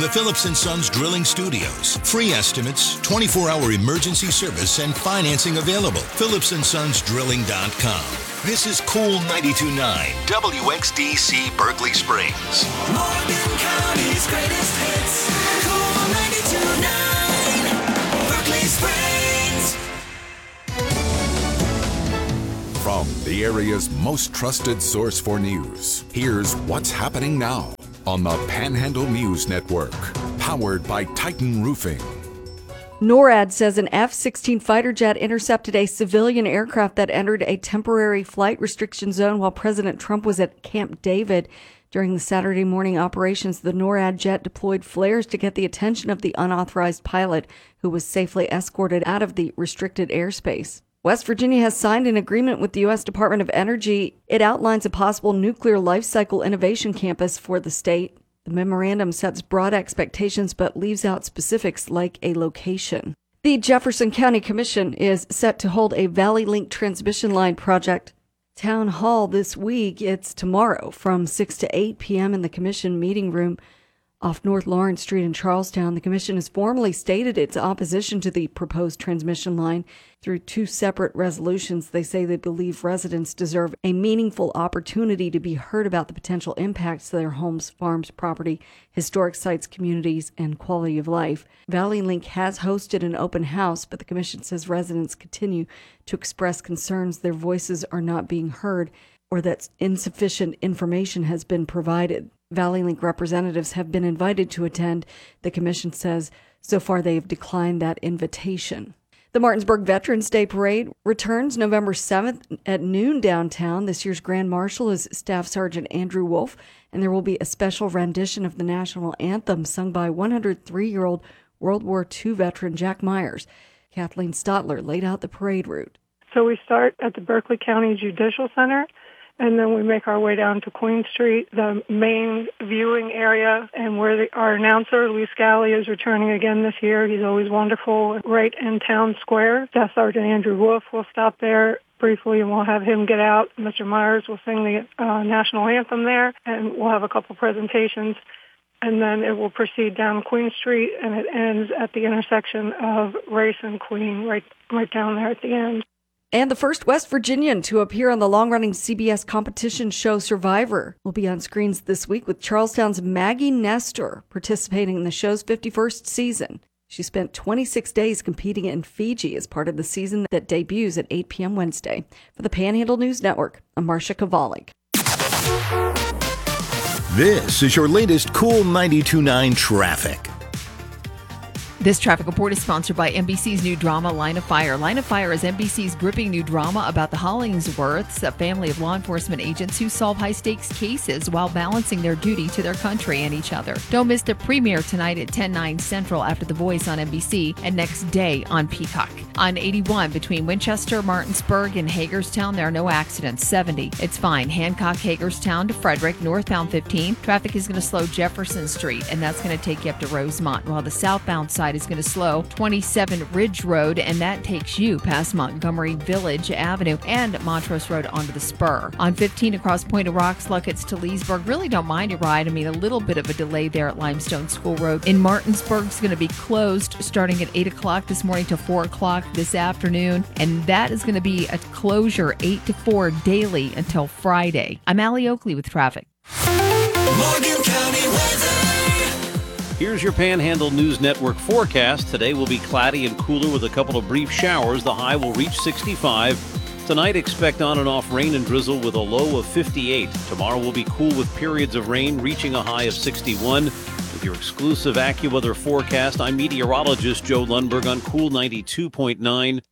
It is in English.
The Phillips & Sons Drilling Studios. Free estimates, 24-hour emergency service, and financing available. PhillipsandSonsDrilling.com. This is Cool 92.9 WXDC Berkeley Springs. Morgan County's greatest hits. Cool 92.9 Berkeley Springs. From the area's most trusted source for news, here's what's happening now on the Panhandle News Network, powered by Titan Roofing. NORAD says an F-16 fighter jet intercepted a civilian aircraft that entered a temporary flight restriction zone while President Trump was at Camp David. During the Saturday morning operations, the NORAD jet deployed flares to get the attention of the unauthorized pilot, who was safely escorted out of the restricted airspace. West Virginia has signed an agreement with the U.S. Department of Energy. It outlines a possible nuclear life cycle innovation campus for the state. The memorandum sets broad expectations but leaves out specifics like a location. The Jefferson County Commission is set to hold a Valley Link transmission line project town hall this week. It's tomorrow from 6 to 8 p.m. in the Commission meeting room off North Lawrence Street in Charlestown. The Commission has formally stated its opposition to the proposed transmission line through two separate resolutions. They say they believe residents deserve a meaningful opportunity to be heard about the potential impacts to their homes, farms, property, historic sites, communities, and quality of life. Valley Link has hosted an open house, but the Commission says residents continue to express concerns their voices are not being heard or that insufficient information has been provided. Valley Link representatives have been invited to attend. The Commission says so far they have declined that invitation. The Martinsburg Veterans Day Parade returns November 7th at noon downtown. This year's Grand Marshal is Staff Sergeant Andrew Wolf, and there will be a special rendition of the national anthem sung by 103-year-old World War II veteran Jack Myers. Kathleen Stotler laid out the parade route. So we start at the Berkeley County Judicial Center, and then we make our way down to Queen Street, the main viewing area, and where our announcer, Lee Scally, is returning again this year. He's always wonderful, right in Town Square. Staff Sergeant Andrew Wolf will stop there briefly, and we'll have him get out. Mr. Myers will sing the national anthem there, and we'll have a couple presentations. And then it will proceed down Queen Street, and it ends at the intersection of Race and Queen, right down there at the end. And the first West Virginian to appear on the long-running CBS competition show Survivor will be on screens this week with Charlestown's Maggie Nestor participating in the show's 51st season. She spent 26 days competing in Fiji as part of the season that debuts at 8 p.m. Wednesday. For the Panhandle News Network, I'm Marcia Kovalik. This is your latest Cool 92.9 traffic. This traffic report is sponsored by NBC's new drama, Line of Fire. Line of Fire is NBC's gripping new drama about the Hollingsworths, a family of law enforcement agents who solve high-stakes cases while balancing their duty to their country and each other. Don't miss the premiere tonight at 10/9 Central after The Voice on NBC and next day on Peacock. On 81 between Winchester, Martinsburg, and Hagerstown, there are no accidents. 70, it's fine. Hancock, Hagerstown to Frederick, northbound 15. Traffic is going to slow Jefferson Street, and that's going to take you up to Rosemont, while the southbound side is going to slow 27 Ridge Road, and that takes you past Montgomery Village Avenue and Montrose Road onto the spur. On 15 across Point of Rocks, Luckett's to Leesburg, really don't mind your ride. I mean, a little bit of a delay there at Limestone School Road. In Martinsburg, it's going to be closed starting at 8 o'clock this morning to 4 o'clock this afternoon, and that is going to be a closure 8 to 4 daily until Friday. I'm Allie Oakley with traffic. Morgan County weather. Here's your Panhandle News Network forecast. Today will be cloudy and cooler with a couple of brief showers. The high will reach 65. Tonight, expect on and off rain and drizzle with a low of 58. Tomorrow will be cool with periods of rain reaching a high of 61. With your exclusive AccuWeather forecast, I'm meteorologist Joe Lundberg on Cool 92.9